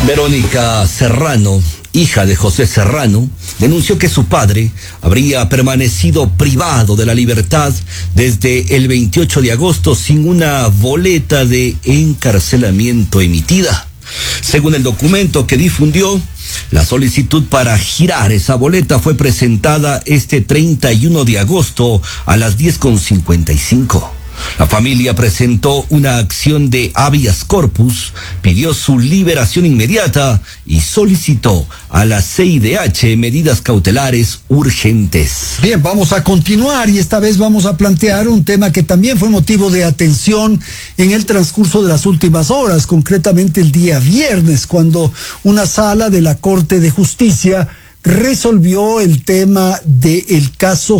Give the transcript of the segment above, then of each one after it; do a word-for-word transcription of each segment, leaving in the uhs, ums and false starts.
Verónica Serrano, hija de José Serrano, denunció que su padre habría permanecido privado de la libertad desde el veintiocho de agosto sin una boleta de encarcelamiento emitida. Según el documento que difundió, la solicitud para girar esa boleta fue presentada este treinta y uno de agosto a las diez con cincuenta y cinco. La familia presentó una acción de habeas corpus, pidió su liberación inmediata y solicitó a la C I D H medidas cautelares urgentes. Bien, vamos a continuar y esta vez vamos a plantear un tema que también fue motivo de atención en el transcurso de las últimas horas, concretamente el día viernes, cuando una sala de la Corte de Justicia resolvió el tema del caso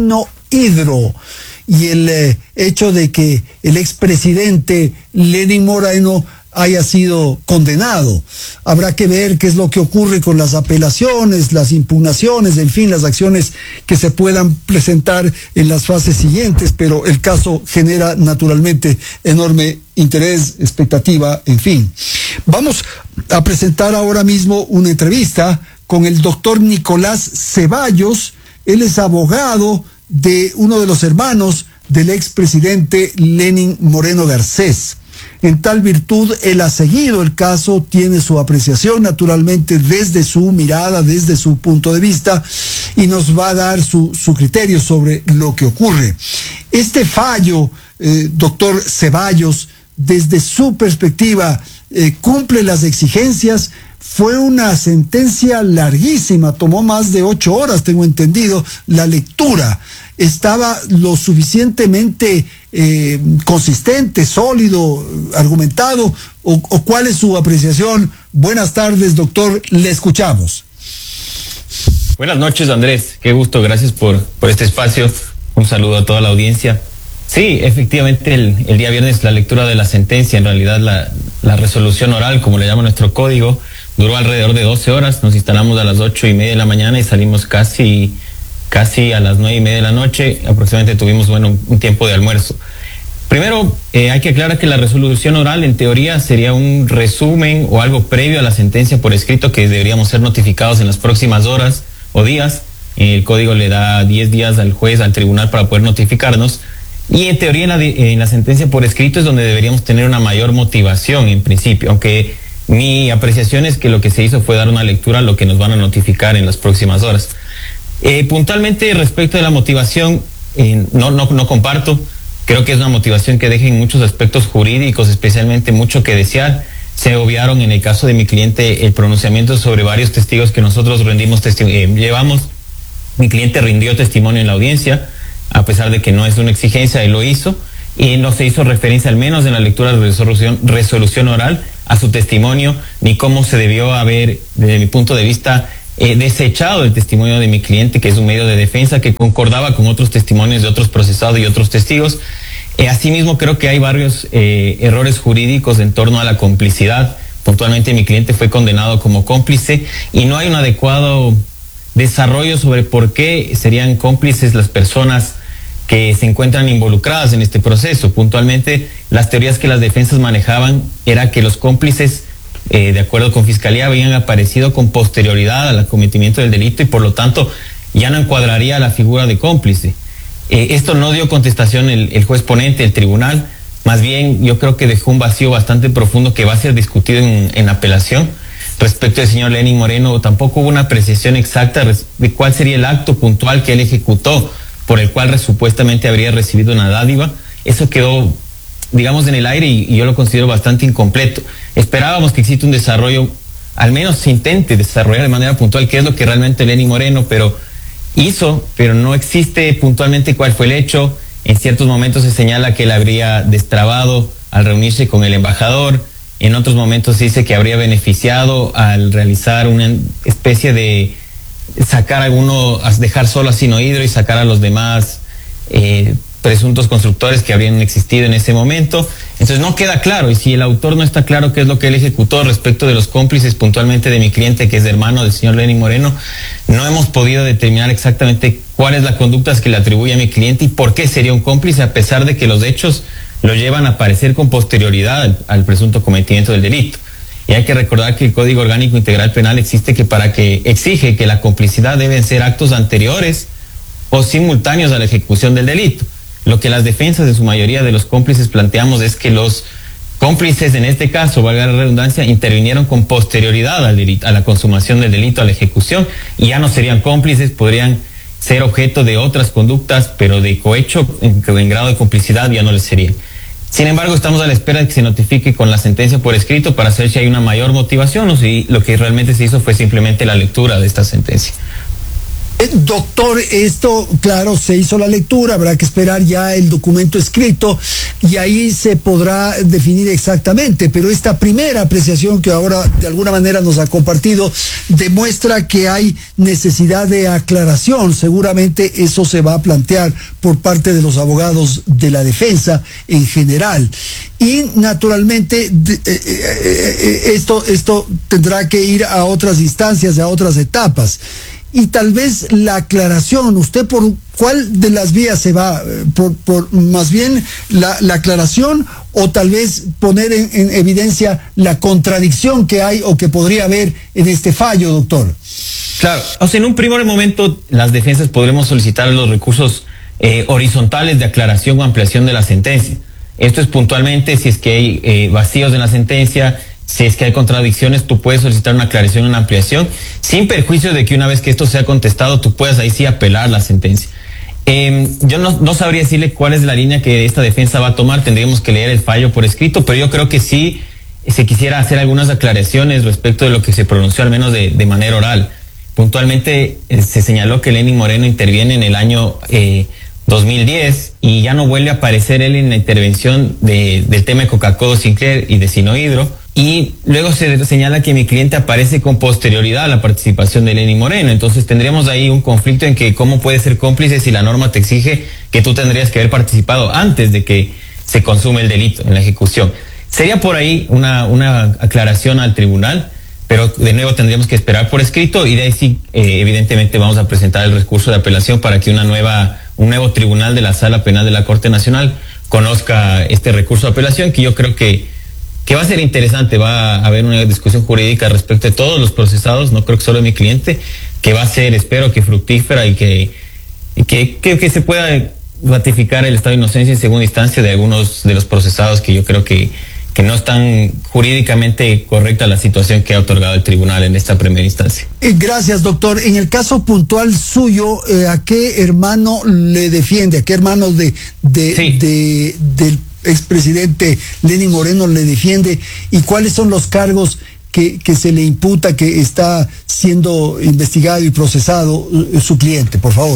Sinohydro y el eh, hecho de que el expresidente Lenín Moreno haya sido condenado. Habrá que ver qué es lo que ocurre con las apelaciones, las impugnaciones, en fin, las acciones que se puedan presentar en las fases siguientes, pero el caso genera naturalmente enorme interés, expectativa, en fin. Vamos a presentar ahora mismo una entrevista con el doctor Nicolás Ceballos. Él es abogado de uno de los hermanos del expresidente Lenín Moreno Garcés. En tal virtud, él ha seguido el caso, tiene su apreciación naturalmente desde su mirada, desde su punto de vista, y nos va a dar su, su criterio sobre lo que ocurre. Este fallo, eh, doctor Ceballos, desde su perspectiva, eh, cumple las exigencias. Fue una sentencia larguísima, tomó más de ocho horas, tengo entendido, la lectura. Estaba lo suficientemente eh, consistente, sólido, argumentado, o, o cuál es su apreciación. Buenas tardes, doctor, le escuchamos. Buenas noches, Andrés, qué gusto, gracias por, por este espacio. Un saludo a toda la audiencia. Sí, efectivamente, el, el día viernes la lectura de la sentencia, en realidad la, la resolución oral, como le llama nuestro código, duró alrededor de doce horas. Nos instalamos a las ocho y media de la mañana y salimos casi, casi a las nueve y media de la noche. Aproximadamente tuvimos, bueno, un, un tiempo de almuerzo. Primero, eh, hay que aclarar que la resolución oral, en teoría, sería un resumen o algo previo a la sentencia por escrito que deberíamos ser notificados en las próximas horas o días. El código le da diez días al juez, al tribunal, para poder notificarnos. Y en teoría, en la, en la sentencia por escrito es donde deberíamos tener una mayor motivación, en principio, aunque mi apreciación es que lo que se hizo fue dar una lectura a lo que nos van a notificar en las próximas horas. Eh, puntualmente, respecto de la motivación, eh, no, no, no comparto. Creo que es una motivación que deja en muchos aspectos jurídicos, especialmente mucho que desear. Se obviaron en el caso de mi cliente el pronunciamiento sobre varios testigos que nosotros rendimos eh, llevamos. Mi cliente rindió testimonio en la audiencia, a pesar de que no es una exigencia, él lo hizo, y no se hizo referencia, al menos en la lectura de resolución, resolución oral, a su testimonio, ni cómo se debió haber, desde mi punto de vista, eh, desechado el testimonio de mi cliente, que es un medio de defensa que concordaba con otros testimonios de otros procesados y otros testigos. Eh, asimismo, creo que hay varios eh, errores jurídicos en torno a la complicidad. Puntualmente, mi cliente fue condenado como cómplice y no hay un adecuado desarrollo sobre por qué serían cómplices las personas que se encuentran involucradas en este proceso. Puntualmente, las teorías que las defensas manejaban era que los cómplices, eh, de acuerdo con Fiscalía, habían aparecido con posterioridad al cometimiento del delito y por lo tanto ya no encuadraría la figura de cómplice. Eh, esto no dio contestación el, el juez ponente, el tribunal. Más bien, yo creo que dejó un vacío bastante profundo que va a ser discutido en, en apelación. Respecto al señor Lenín Moreno, tampoco hubo una apreciación exacta de cuál sería el acto puntual que él ejecutó por el cual supuestamente habría recibido una dádiva. Eso quedó, digamos, en el aire y, y yo lo considero bastante incompleto. Esperábamos que exista un desarrollo, al menos se intente desarrollar de manera puntual qué es lo que realmente Lenín Moreno pero hizo, pero no existe puntualmente cuál fue el hecho. En ciertos momentos se señala que él habría destrabado al reunirse con el embajador. En otros momentos se dice que habría beneficiado al realizar una especie de sacar a alguno, dejar solo a Sinohydro y sacar a los demás eh, presuntos constructores que habrían existido en ese momento. Entonces no queda claro, y si el autor no está claro qué es lo que él ejecutó respecto de los cómplices puntualmente de mi cliente, que es hermano del señor Lenín Moreno, no hemos podido determinar exactamente cuál es la conducta que le atribuye a mi cliente y por qué sería un cómplice, a pesar de que los hechos lo llevan a aparecer con posterioridad al, al presunto cometimiento del delito. Y hay que recordar que el Código Orgánico Integral Penal existe que para que exige que la complicidad deben ser actos anteriores o simultáneos a la ejecución del delito. Lo que las defensas en su mayoría de los cómplices planteamos es que los cómplices en este caso, valga la redundancia, intervinieron con posterioridad al delito, a la consumación del delito, a la ejecución, y ya no serían cómplices, podrían ser objeto de otras conductas, pero de cohecho en, en grado de complicidad ya no les sería. Sin embargo, estamos a la espera de que se notifique con la sentencia por escrito para saber si hay una mayor motivación o si lo que realmente se hizo fue simplemente la lectura de esta sentencia. Doctor, esto, claro, se hizo la lectura, habrá que esperar ya el documento escrito y ahí se podrá definir exactamente, pero esta primera apreciación que ahora de alguna manera nos ha compartido demuestra que hay necesidad de aclaración. Seguramente eso se va a plantear por parte de los abogados de la defensa en general. Y naturalmente de, eh, eh, esto, esto tendrá que ir a otras instancias, a otras etapas. Y tal vez la aclaración, ¿usted por cuál de las vías se va? ¿Por, por más bien la, la aclaración o tal vez poner en, en evidencia la contradicción que hay o que podría haber en este fallo, doctor? Claro, o sea, en un primer momento las defensas podremos solicitar los recursos eh, horizontales de aclaración o ampliación de la sentencia. Esto es puntualmente si es que hay eh, vacíos en la sentencia. Si es que hay contradicciones, tú puedes solicitar una aclaración, una ampliación, sin perjuicio de que una vez que esto sea contestado, tú puedas ahí sí apelar la sentencia. Eh, yo no, no sabría decirle cuál es la línea que esta defensa va a tomar, tendríamos que leer el fallo por escrito, pero yo creo que sí se quisiera hacer algunas aclaraciones respecto de lo que se pronunció, al menos de, de manera oral. Puntualmente eh, se señaló que Lenín Moreno interviene en el año eh, dos mil diez y ya no vuelve a aparecer él en la intervención de, del tema de Coca-Cola Sinclair y de Sinohidro. Y luego se señala que mi cliente aparece con posterioridad a la participación de Lenín Moreno. Entonces tendríamos ahí un conflicto en que cómo puedes ser cómplice si la norma te exige que tú tendrías que haber participado antes de que se consume el delito en la ejecución. Sería por ahí una, una aclaración al tribunal, pero de nuevo tendríamos que esperar por escrito y de ahí sí, eh, evidentemente vamos a presentar el recurso de apelación para que una nueva, un nuevo tribunal de la Sala Penal de la Corte Nacional conozca este recurso de apelación, que yo creo que que va a ser interesante, va a haber una discusión jurídica respecto de todos los procesados, no creo que solo de mi cliente, que va a ser, espero que fructífera y que, y que, que, que se pueda ratificar el estado de inocencia en segunda instancia de algunos de los procesados que yo creo que, que no están jurídicamente correcta la situación que ha otorgado el tribunal en esta primera instancia. Eh, gracias, doctor. En el caso puntual suyo, eh, ¿a qué hermano le defiende? ¿A qué hermano de, de, sí. de, del expresidente Lenín Moreno le defiende? ¿Y cuáles son los cargos que, que se le imputa, que está siendo investigado y procesado eh, su cliente, por favor?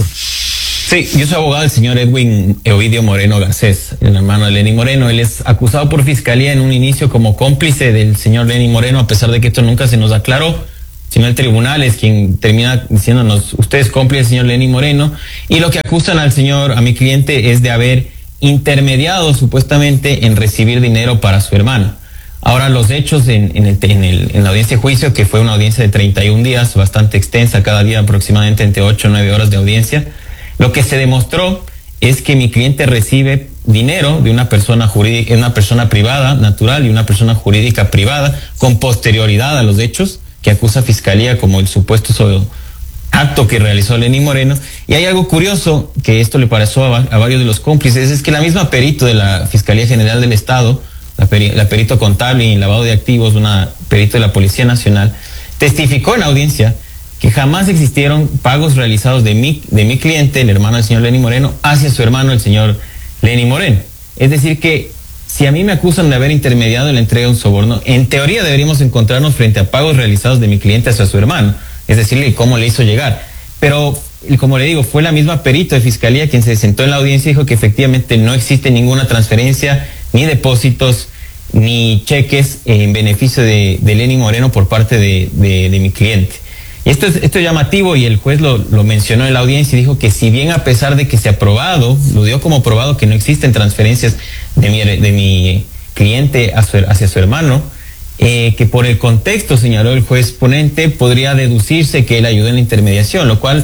Sí, yo soy abogado del señor Edwin Ovidio Moreno Garcés, el hermano de Lenín Moreno. Él es acusado por fiscalía en un inicio como cómplice del señor Lenín Moreno, a pesar de que esto nunca se nos aclaró, sino el tribunal es quien termina diciéndonos, usted es cómplice del señor Lenín Moreno, y lo que acusan al señor, a mi cliente, es de haber intermediado supuestamente en recibir dinero para su hermano. Ahora los hechos en, en, el, en, el, en la audiencia de juicio, que fue una audiencia de treinta y un días, bastante extensa, cada día aproximadamente entre ocho o nueve horas de audiencia, lo que se demostró es que mi cliente recibe dinero de una persona jurídica, una persona privada natural y una persona jurídica privada con posterioridad a los hechos que acusa Fiscalía como el supuesto acto que realizó Lenín Moreno. Y hay algo curioso que esto le pareció a, a varios de los cómplices, es que la misma perito de la Fiscalía General del Estado, la, peri, la perito contable y lavado de activos, una perito de la Policía Nacional, testificó en la audiencia que jamás existieron pagos realizados de mi, de mi cliente, el hermano del señor Lenín Moreno, hacia su hermano, el señor Lenín Moreno. Es decir que si a mí me acusan de haber intermediado en la entrega de un soborno, en teoría deberíamos encontrarnos frente a pagos realizados de mi cliente hacia su hermano, es decirle cómo le hizo llegar. Pero, como le digo, fue la misma perito de Fiscalía quien se sentó en la audiencia y dijo que efectivamente no existe ninguna transferencia, ni depósitos, ni cheques en beneficio de, de Lenín Moreno por parte de, de, de mi cliente. Y esto es, esto es llamativo, y el juez lo, lo mencionó en la audiencia y dijo que si bien a pesar de que se ha probado, lo dio como probado que no existen transferencias de mi, de mi cliente a su, hacia su hermano, eh, que por el contexto, señaló el juez ponente, podría deducirse que él ayudó en la intermediación, lo cual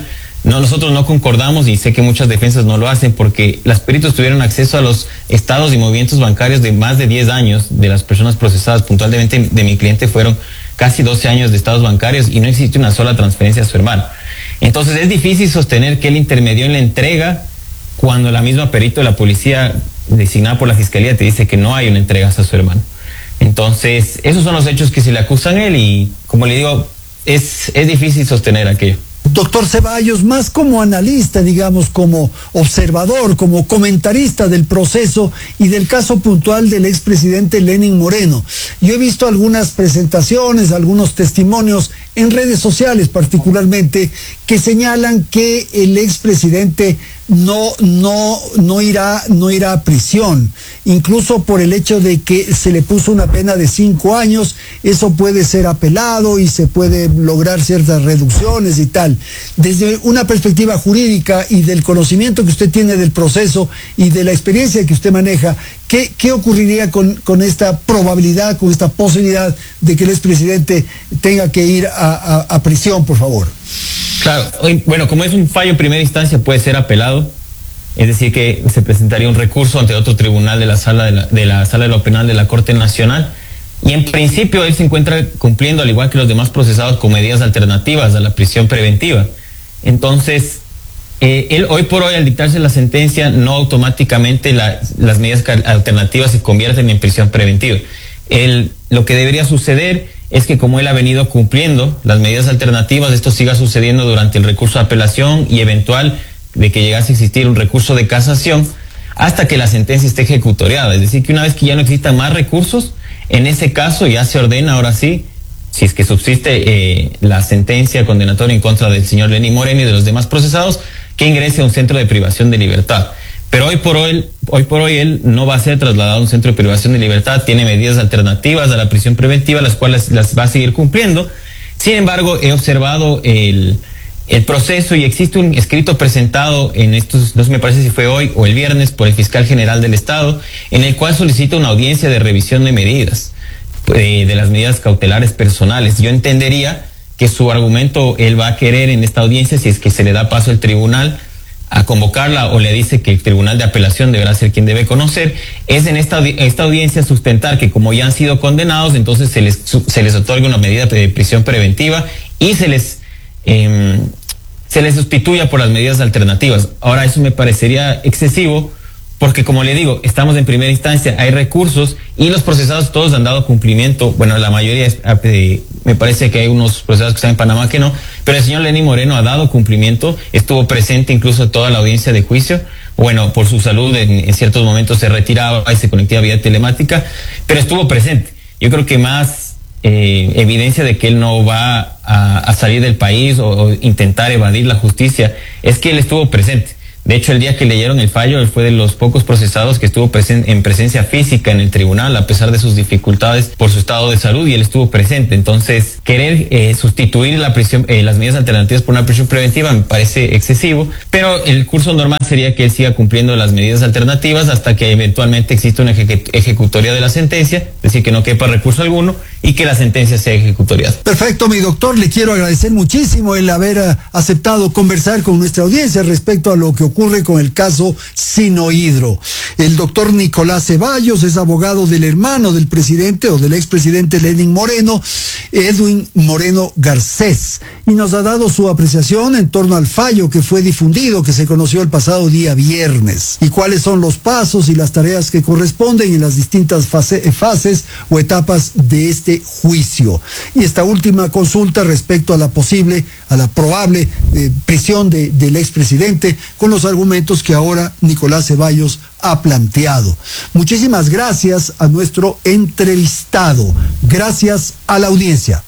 no, nosotros no concordamos, y sé que muchas defensas no lo hacen, porque los peritos tuvieron acceso a los estados y movimientos bancarios de más de diez años de las personas procesadas. Puntualmente de mi cliente fueron casi doce años de estados bancarios y no existe una sola transferencia a su hermano. Entonces es difícil sostener que él intermedió en la entrega cuando la misma perito de la policía designada por la fiscalía te dice que no hay una entrega a su hermano. Entonces esos son los hechos que se le acusan a él, y como le digo, es, es difícil sostener aquello. Doctor Ceballos, más como analista, digamos, como observador, como comentarista del proceso y del caso puntual del expresidente Lenín Moreno. Yo he visto algunas presentaciones, algunos testimonios en redes sociales particularmente, que señalan que el expresidente no, no, no irá, no irá a prisión, incluso por el hecho de que se le puso una pena de cinco años, eso puede ser apelado y se puede lograr ciertas reducciones y tal. Desde una perspectiva jurídica y del conocimiento que usted tiene del proceso y de la experiencia que usted maneja, ¿qué, qué ocurriría con, con esta probabilidad, con esta posibilidad de que el expresidente tenga que ir a, a, a prisión, por favor? Claro, bueno, como es un fallo en primera instancia, puede ser apelado, es decir, que se presentaría un recurso ante otro tribunal de la sala de la, de la sala de lo penal de la Corte Nacional, y en principio él se encuentra cumpliendo, al igual que los demás procesados, con medidas alternativas a la prisión preventiva. Entonces, eh, él hoy por hoy, al dictarse la sentencia, no automáticamente la, las medidas alternativas se convierten en prisión preventiva. Él, lo que debería suceder es que, como él ha venido cumpliendo las medidas alternativas, esto siga sucediendo durante el recurso de apelación y eventual de que llegase a existir un recurso de casación hasta que la sentencia esté ejecutoriada. Es decir, que una vez que ya no existan más recursos, en ese caso ya se ordena, ahora sí, si es que subsiste eh, la sentencia condenatoria en contra del señor Lenín Moreno y de los demás procesados, que ingrese a un centro de privación de libertad. Pero hoy por hoy, hoy por hoy él no va a ser trasladado a un centro de privación de libertad, tiene medidas alternativas a la prisión preventiva, las cuales las va a seguir cumpliendo. Sin embargo, he observado el, el proceso y existe un escrito presentado en estos, no sé, me parece si fue hoy o el viernes, por el fiscal general del Estado, en el cual solicita una audiencia de revisión de medidas, de, de las medidas cautelares personales. Yo entendería que su argumento él va a querer en esta audiencia, si es que se le da paso al tribunal a convocarla o le dice que el tribunal de apelación deberá ser quien debe conocer, es en esta, esta audiencia sustentar que, como ya han sido condenados, entonces se les, se les otorga una medida de prisión preventiva y se les, eh, se les sustituya por las medidas alternativas. Ahora, eso me parecería excesivo, porque, como le digo, estamos en primera instancia, hay recursos y los procesados todos han dado cumplimiento. Bueno, la mayoría, eh, me parece que hay unos procesados que están en Panamá que no, pero el señor Lenín Moreno ha dado cumplimiento, estuvo presente incluso toda la audiencia de juicio. Bueno, por su salud en, en ciertos momentos se retiraba y se conectaba vía telemática, pero estuvo presente. Yo creo que más eh, evidencia de que él no va a, a salir del país o, o intentar evadir la justicia es que él estuvo presente. De hecho, el día que leyeron el fallo, él fue de los pocos procesados que estuvo presen en presencia física en el tribunal, a pesar de sus dificultades por su estado de salud, y él estuvo presente. Entonces, querer eh, sustituir la prisión, eh, las medidas alternativas por una prisión preventiva me parece excesivo, pero el curso normal sería que él siga cumpliendo las medidas alternativas hasta que eventualmente exista una eje ejecutoria de la sentencia, es decir, que no quepa recurso alguno y que la sentencia sea ejecutoriada. Perfecto, mi doctor, le quiero agradecer muchísimo el haber uh, aceptado conversar con nuestra audiencia respecto a lo que ocurre con el caso Sinohidro. El doctor Nicolás Ceballos es abogado del hermano del presidente o del expresidente Lenín Moreno, Edwin Moreno Garcés, y nos ha dado su apreciación en torno al fallo que fue difundido, que se conoció el pasado día viernes, y cuáles son los pasos y las tareas que corresponden en las distintas fase, fases o etapas de este juicio. Y esta última consulta respecto a la posible, a la probable eh, prisión de, del expresidente, con los argumentos que ahora Nicolás Ceballos ha planteado. Muchísimas gracias a nuestro entrevistado. Gracias a la audiencia.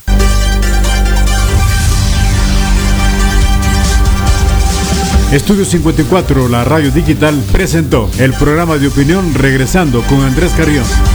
Estudio cincuenta y cuatro, la radio digital, presentó el programa de opinión Regresando con Andrés Carrión.